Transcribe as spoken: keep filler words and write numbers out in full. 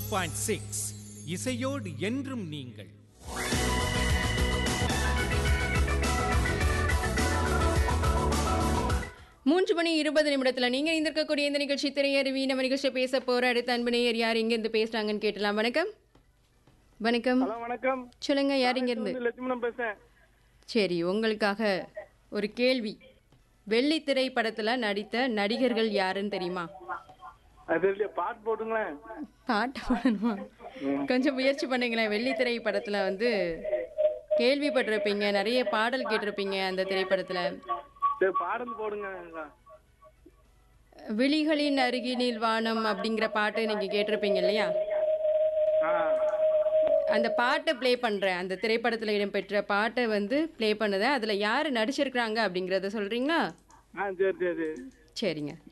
Point six இசையோடு என்றும் நீங்கள். மூன்று மணி இருபது நிமிடத்தில் நீங்கள் இருந்திருக்கக்கூடிய இந்த நிகழ்ச்சி திரையருவி. நம்ம நிகழ்ச்சியை பேச போற அடுத்த அன்பு நேயர் யார் இங்க இருந்து பேசுறாங்கன்னு கேட்டலாம். வணக்கம். வணக்கம். வணக்கம். சொல்லுங்க, யார் இங்க இருந்து? லட்சுமணன் பேசுறேன். சரி, உங்களுக்காக ஒரு கேள்வி. வெள்ளித்திரை படத்துல நடித்த நடிகர்கள் யாருன்னு தெரியுமா? பாட்டு போட்டுங்களேன். பாட்டு பாடணுமா? கொஞ்சம் முயற்சி பண்ணுங்களேன். வெள்ளித்திரை படத்துல வந்து கேள்விப்பட்டிருப்பீங்க, நிறைய பாடல் கேட்டிருப்பீங்க. அந்த திரைப்படத்துல பாடல் போடுங்க. விழிகளின் அருகினில் வானம் அப்படிங்கிற பாட்டு நீங்க கேட்டிருப்பீங்க இல்லையா? அந்த பாட்டை ப்ளே பண்றேன். அந்த திரைப்படத்துல இடம்பெற்ற பாட்டை வந்து ப்ளே பண்ணுதேன். அதுல யாரு நடிச்சிருக்கிறாங்க அப்படிங்கறத சொல்றீங்களா? சரி சரி சரிங்க.